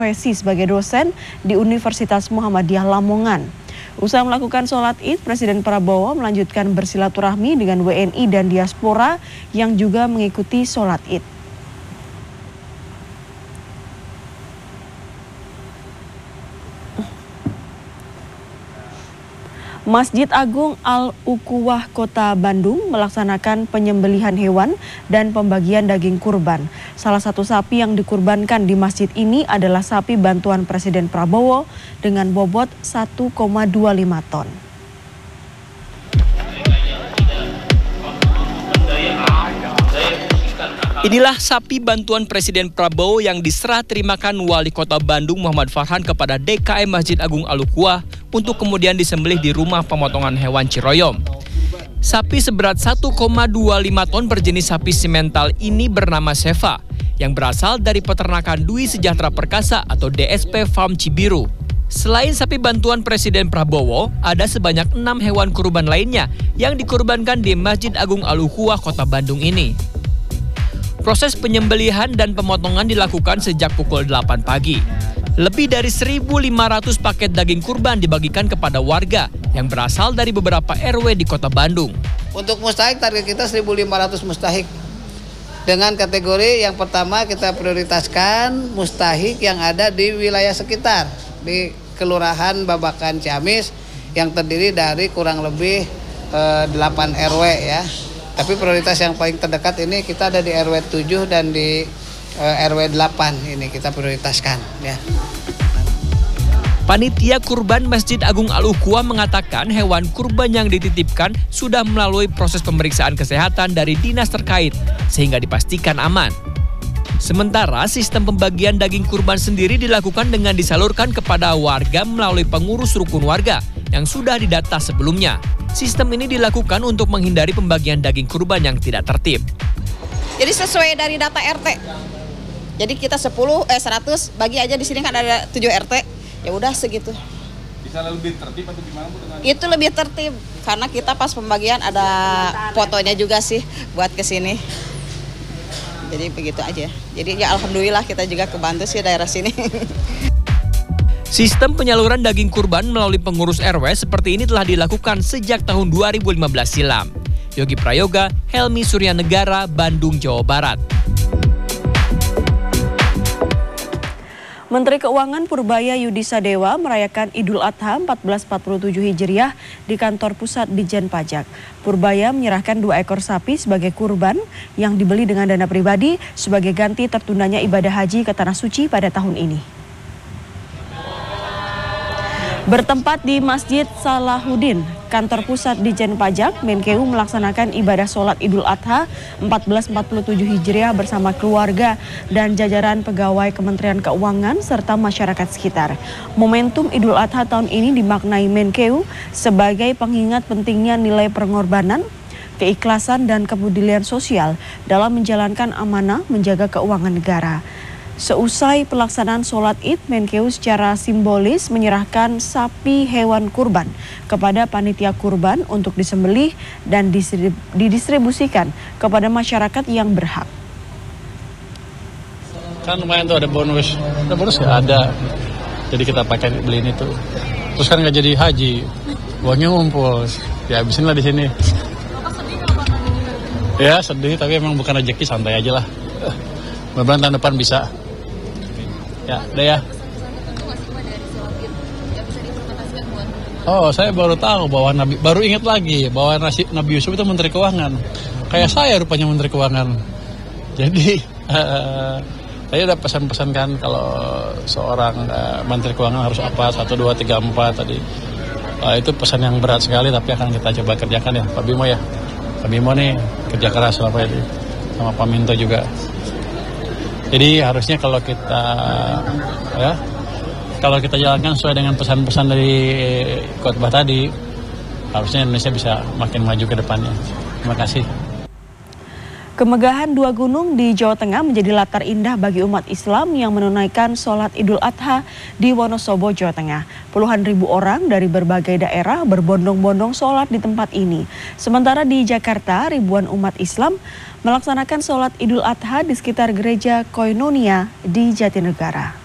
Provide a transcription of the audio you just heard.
profesi sebagai dosen di Universitas Muhammadiyah Lamongan. Usai melakukan sholat Id, Presiden Prabowo melanjutkan bersilaturahmi dengan WNI dan diaspora yang juga mengikuti sholat Id. Masjid Agung Al-Ukhuwah Kota Bandung melaksanakan penyembelihan hewan dan pembagian daging kurban. Salah satu sapi yang dikurbankan di masjid ini adalah sapi bantuan Presiden Prabowo dengan bobot 1,25 ton. Inilah sapi bantuan Presiden Prabowo yang diserah terimakan Wali Kota Bandung Muhammad Farhan kepada DKM Masjid Agung Al-Ukhuwah untuk kemudian disembelih di rumah pemotongan hewan Ciroyom. Sapi seberat 1,25 ton berjenis sapi simental ini bernama Seva yang berasal dari peternakan Dwi Sejahtera Perkasa atau DSP Farm Cibiru. Selain sapi bantuan Presiden Prabowo, ada sebanyak 6 hewan kurban lainnya yang dikurbankan di Masjid Agung Al-Ukhuwah Kota Bandung ini. Proses penyembelihan dan pemotongan dilakukan sejak pukul 8 pagi. Lebih dari 1.500 paket daging kurban dibagikan kepada warga yang berasal dari beberapa RW di Kota Bandung. Untuk mustahik target kita 1.500 mustahik. Dengan kategori yang pertama kita prioritaskan mustahik yang ada di wilayah sekitar. Di Kelurahan Babakan Ciamis yang terdiri dari kurang lebih 8 RW ya. Tapi prioritas yang paling terdekat ini kita ada di RW 7 dan di RW 8 ini kita prioritaskan ya. Panitia kurban Masjid Agung Al-Ukhuwah mengatakan hewan kurban yang dititipkan sudah melalui proses pemeriksaan kesehatan dari dinas terkait sehingga dipastikan aman. Sementara sistem pembagian daging kurban sendiri dilakukan dengan disalurkan kepada warga melalui pengurus rukun warga yang sudah didata sebelumnya. Sistem ini dilakukan untuk menghindari pembagian daging kurban yang tidak tertib. Jadi sesuai dari data RT. Jadi kita 100 bagi aja di sini kan ada 7 RT. Ya udah segitu. Bisa lebih tertib atau gimana Bu? Itu lebih tertib karena kita pas pembagian ada fotonya juga sih buat ke sini. Jadi begitu aja. Jadi ya alhamdulillah kita juga kebantu sih daerah sini. Sistem penyaluran daging kurban melalui pengurus RW seperti ini telah dilakukan sejak tahun 2015 silam. Yogi Prayoga, Helmi Suryanegara, Bandung, Jawa Barat. Menteri Keuangan Purbaya Yudi Sadewa merayakan Idul Adha 1447 Hijriah di kantor pusat Ditjen Pajak. Purbaya menyerahkan 2 ekor sapi sebagai kurban yang dibeli dengan dana pribadi sebagai ganti tertundanya ibadah haji ke Tanah Suci pada tahun ini. Bertempat di Masjid Salahuddin, kantor pusat Ditjen Pajak, Menkeu melaksanakan ibadah sholat Idul Adha 1447 Hijriah bersama keluarga dan jajaran pegawai Kementerian Keuangan serta masyarakat sekitar. Momentum Idul Adha tahun ini dimaknai Menkeu sebagai pengingat pentingnya nilai pengorbanan, keikhlasan dan kepedulian sosial dalam menjalankan amanah menjaga keuangan negara. Seusai pelaksanaan sholat Id, Menkeu secara simbolis menyerahkan sapi hewan kurban kepada panitia kurban untuk disembelih dan didistribusikan kepada masyarakat yang berhak. Kan lumayan tuh ada bonus nggak ada, jadi kita pakai beliin itu. Terus kan nggak jadi haji, uangnya ngumpul, ya habisin lah di sini. Ya sedih, tapi emang bukan rezeki, santai aja lah. Mudah-mudahan tahun depan bisa. Ya, udah ya. Oh, saya baru tahu bahwa baru ingat lagi bahwa Nabi Yusuf itu Menteri Keuangan. Kayak saya rupanya Menteri Keuangan. Jadi, saya udah pesan-pesan kan kalau seorang Menteri Keuangan harus apa, 1, 2, 3, 4 tadi. Itu pesan yang berat sekali, tapi akan kita coba kerjakan ya, Pak Bimo ya. Pak Bimo nih kerja keras sama Pak Minto juga. Jadi harusnya kalau kita jalankan sesuai dengan pesan-pesan dari khotbah tadi, harusnya Indonesia bisa makin maju ke depannya. Terima kasih. Kemegahan 2 gunung di Jawa Tengah menjadi latar indah bagi umat Islam yang menunaikan sholat Idul Adha di Wonosobo, Jawa Tengah. Puluhan ribu orang dari berbagai daerah berbondong-bondong sholat di tempat ini. Sementara di Jakarta, ribuan umat Islam melaksanakan sholat Idul Adha di sekitar gereja Koinonia di Jatinegara.